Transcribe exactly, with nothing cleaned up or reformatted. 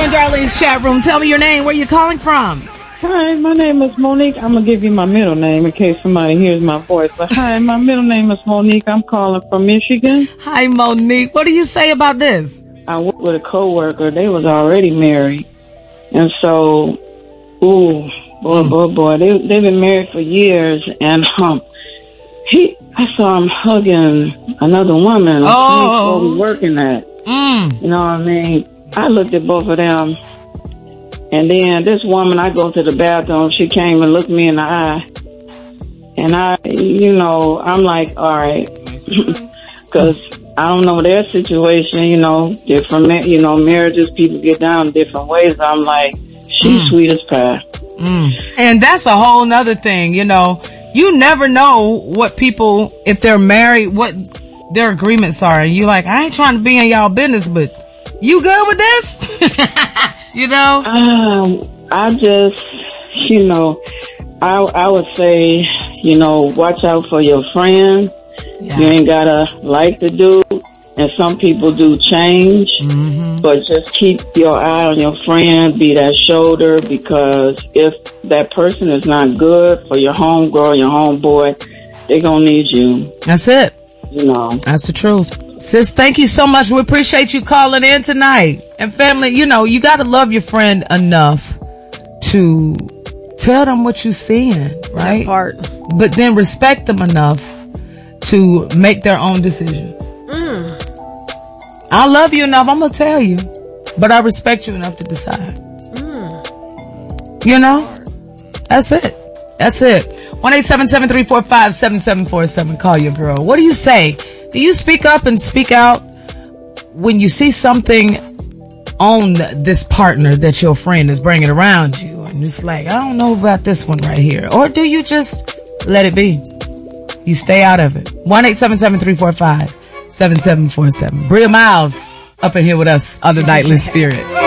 and Darlene's chat room. Tell me your name. Where you calling from? Hi, my name is Monique. I'm going to give you my middle name in case somebody hears my voice. But hi, my middle name is Monique. I'm calling from Michigan. Hi, Monique. What do you say about this? I worked with a coworker. They was already married. And so, ooh, boy, mm. boy, boy. They, they've been married for years. And um, he, I saw him hugging another woman. Oh. Where we working at. Mm. You know what I mean? I looked at both of them. And then this woman, I go to the bathroom, she came and looked me in the eye. And I, you know, I'm like, all right. Because I don't know their situation, you know, different, you know, marriages, people get down different ways. I'm like, she's mm. sweet as pie. Mm. And that's a whole nother thing, you know. You never know what people, if they're married, what their agreements are. And you like, I ain't trying to be in y'all business, but you good with this? You know? Um, I just, you know, I I would say, you know, watch out for your friends. Yeah. You ain't gotta like the dude, and some people do change, mm-hmm. but just keep your eye on your friend, be that shoulder, because if that person is not good for your homegirl, your homeboy, they're gonna need you. That's it. You know. That's the truth. Sis, thank you so much. We appreciate you calling in tonight. And family, you know, you got to love your friend enough to tell them what you're seeing, right? That part. But then respect them enough to make their own decision. Mm. I love you enough, I'm going to tell you. But I respect you enough to decide. Mm. You know? That's it. That's it. one eight seven seven, three four five, seven seven four seven. Call your girl. What do you say? Do you speak up and speak out when you see something on this partner that your friend is bringing around you? And it's like, I don't know about this one right here. Or do you just let it be? You stay out of it. one eight seven seven, three four five, seven seven four seven. Bria Miles up in here with us on the Nightly Spirit.